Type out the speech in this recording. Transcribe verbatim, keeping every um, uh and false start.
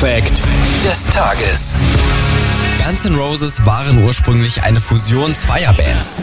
Fact des Tages. Guns N' Roses waren ursprünglich eine Fusion zweier Bands.